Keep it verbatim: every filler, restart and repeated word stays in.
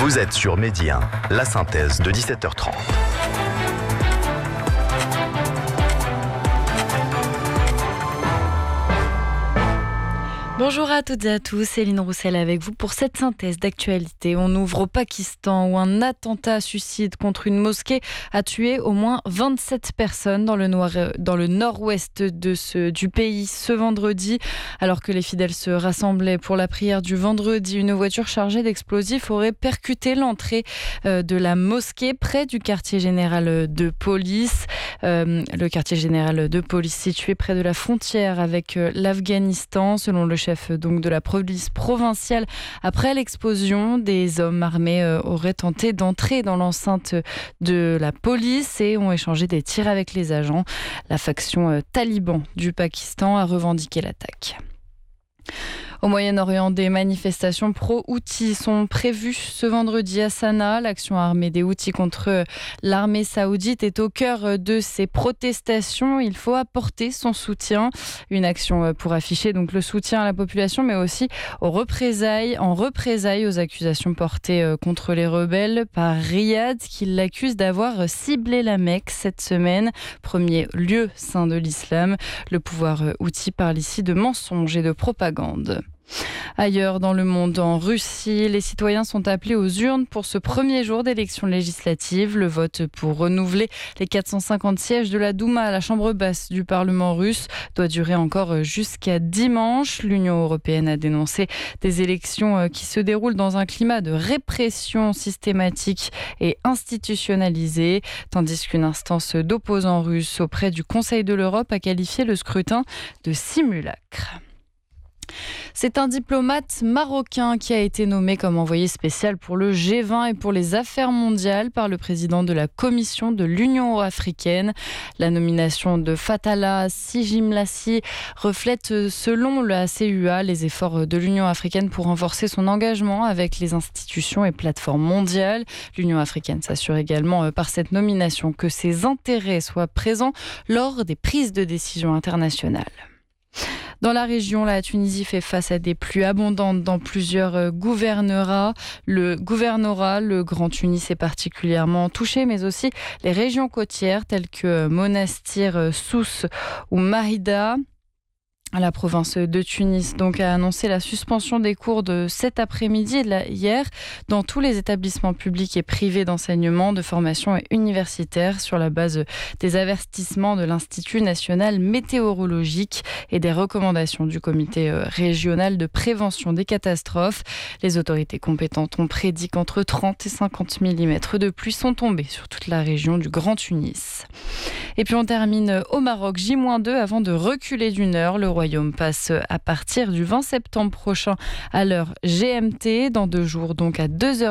Vous êtes sur Midi un, la synthèse de dix-sept heures trente. Bonjour à toutes et à tous, Céline Roussel avec vous pour cette synthèse d'actualité. On ouvre au Pakistan où un attentat suicide contre une mosquée a tué au moins vingt-sept personnes dans le, noir, dans le nord-ouest de ce, du pays ce vendredi. Alors que les fidèles se rassemblaient pour la prière du vendredi, une voiture chargée d'explosifs aurait percuté l'entrée de la mosquée près du quartier général de police. Euh, le quartier général de police situé près de la frontière avec l'Afghanistan, selon le chef donc de la police provinciale. Après l'explosion, des hommes armés euh, auraient tenté d'entrer dans l'enceinte de la police et ont échangé des tirs avec les agents. La faction euh, taliban du Pakistan a revendiqué l'attaque. Au Moyen-Orient, des manifestations pro-Houthis sont prévues ce vendredi à Sanaa. L'action armée des Houthis contre l'armée saoudite est au cœur de ces protestations. Il faut apporter son soutien. Une action pour afficher donc le soutien à la population, mais aussi aux représailles, en représailles aux accusations portées contre les rebelles par Riyad, qui l'accuse d'avoir ciblé la Mecque cette semaine, premier lieu saint de l'islam. Le pouvoir Houthi parle ici de mensonges et de propagande. Ailleurs dans le monde, en Russie, les citoyens sont appelés aux urnes pour ce premier jour d'élection législative. Le vote pour renouveler les quatre cent cinquante sièges de la Douma à la chambre basse du Parlement russe doit durer encore jusqu'à dimanche. L'Union européenne a dénoncé des élections qui se déroulent dans un climat de répression systématique et institutionnalisée, tandis qu'une instance d'opposants russes auprès du Conseil de l'Europe a qualifié le scrutin de simulacre. C'est un diplomate marocain qui a été nommé comme envoyé spécial pour le G vingt et pour les affaires mondiales par le président de la Commission de l'Union africaine. La nomination de Fatallah Sijimlassi reflète, selon la C U A, les efforts de l'Union africaine pour renforcer son engagement avec les institutions et plateformes mondiales. L'Union africaine s'assure également par cette nomination que ses intérêts soient présents lors des prises de décision internationales. Dans la région, la Tunisie fait face à des pluies abondantes dans plusieurs gouvernorats. Le gouvernorat, le Grand Tunis, est particulièrement touché, mais aussi les régions côtières telles que Monastir, Sousse ou Mahida. La province de Tunis donc a annoncé la suspension des cours de cet après-midi et de la, hier dans tous les établissements publics et privés d'enseignement, de formation et universitaires sur la base des avertissements de l'Institut national météorologique et des recommandations du comité régional de prévention des catastrophes. Les autorités compétentes ont prédit qu'entre trente et cinquante millimètres de pluie sont tombés sur toute la région du Grand Tunis. Et puis on termine au Maroc, J moins deux avant de reculer d'une heure. Le Royaume passe à partir du vingt septembre prochain à l'heure G M T, dans deux jours donc à deux heures.